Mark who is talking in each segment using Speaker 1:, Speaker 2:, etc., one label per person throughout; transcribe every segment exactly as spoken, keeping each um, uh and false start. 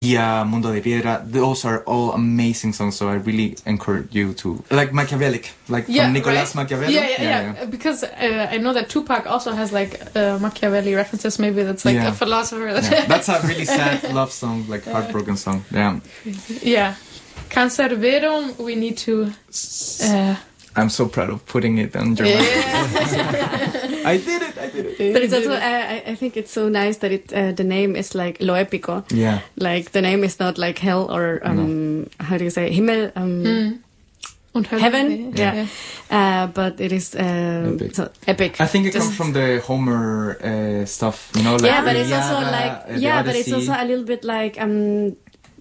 Speaker 1: Dia, Mundo de Piedra, those are all amazing songs, so I really encourage you to... Like Machiavellic, like
Speaker 2: yeah,
Speaker 1: from Nicolas
Speaker 2: right?
Speaker 1: Machiavelli.
Speaker 2: Yeah, yeah,
Speaker 1: yeah,
Speaker 2: yeah.
Speaker 1: yeah.
Speaker 2: Because uh, I know that Tupac also has like uh, Machiavelli references, maybe that's like
Speaker 1: yeah.
Speaker 2: a philosopher. That
Speaker 1: yeah. That's a really sad love song, like heartbroken song, yeah.
Speaker 2: Yeah. Cancerverum, we need to... Uh,
Speaker 1: I'm so proud of putting it on German.
Speaker 2: Yeah.
Speaker 1: I did it, I did it.
Speaker 3: But it's also, uh, I think it's so nice that it uh, the name is like Lo Épico.
Speaker 1: Yeah.
Speaker 3: Like the name is not like hell or, um, no. how do you say, Himmel, um,
Speaker 2: mm. Und
Speaker 3: heaven. Yeah.
Speaker 2: yeah.
Speaker 3: Uh, but it is uh,
Speaker 1: epic.
Speaker 3: So epic.
Speaker 1: I think it
Speaker 3: Just
Speaker 1: comes from the Homer uh, stuff, you know, like
Speaker 3: yeah, but it's
Speaker 1: Iliada,
Speaker 3: also like,
Speaker 1: uh,
Speaker 3: yeah, but it's
Speaker 1: Odyssey.
Speaker 3: also a little bit like, um,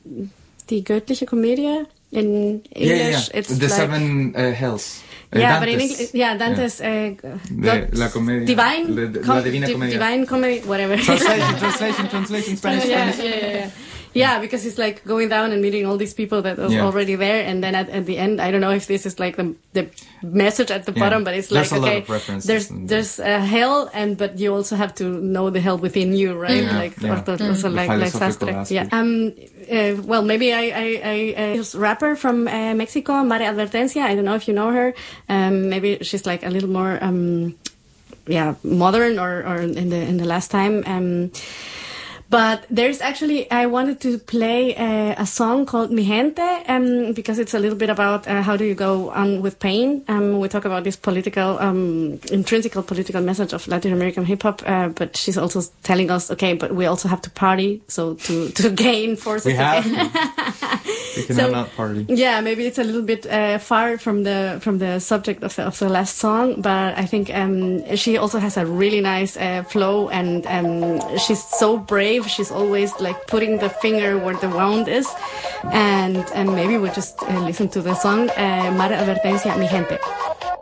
Speaker 3: Die göttliche Komödie in English.
Speaker 1: Yeah, yeah, yeah.
Speaker 3: It's
Speaker 1: the
Speaker 3: like,
Speaker 1: seven uh, hells. Uh,
Speaker 3: yeah,
Speaker 1: Dante's.
Speaker 3: but in English, yeah, Dante's
Speaker 1: yeah.
Speaker 3: Uh,
Speaker 1: the, La Comedia.
Speaker 3: Divine,
Speaker 1: the, the,
Speaker 3: com-
Speaker 1: La Divina
Speaker 3: di-
Speaker 1: Comedia.
Speaker 3: Divine Comedy, whatever.
Speaker 1: Translation, translation, translation, Spanish,
Speaker 3: yeah,
Speaker 1: Spanish.
Speaker 3: yeah, yeah, yeah. Yeah, because it's like going down and meeting all these people that are
Speaker 1: yeah.
Speaker 3: already there, and then at, at the end, I don't know if this is like the the message at the
Speaker 1: yeah.
Speaker 3: bottom, but it's
Speaker 1: there's
Speaker 3: like
Speaker 1: a
Speaker 3: okay,
Speaker 1: lot of references
Speaker 3: there's there's a hell, and but you also have to know the hell within you, right?
Speaker 1: Yeah.
Speaker 3: Like
Speaker 1: yeah.
Speaker 3: orto, mm. also
Speaker 1: The
Speaker 3: like like Sastre.
Speaker 1: aspect.
Speaker 3: Yeah. Um. Uh, well, maybe I I I, I this rapper from uh, Mexico, Mare Advertencia. I don't know if you know her. Um. Maybe she's like a little more um. Yeah, modern or or in the in the last time. Um. But there's actually, I wanted to play a, a song called Mi Gente, um, because it's a little bit about uh, how do you go on with pain. Um, we talk about this political, um, intrinsic political message of Latin American hip hop, uh, but she's also telling us, okay, but we also have to party, so to, to gain forces.
Speaker 1: We have
Speaker 3: again.
Speaker 1: to. We can
Speaker 3: So,
Speaker 1: not party.
Speaker 3: Yeah, maybe it's a little bit uh, far from the from the subject of the of the last song, but I think um, she also has a really nice uh, flow, and um, she's so brave. She's always like putting the finger where the wound is, and and maybe we'll just uh, listen to the song uh, Mare Advertencia, Mi Gente.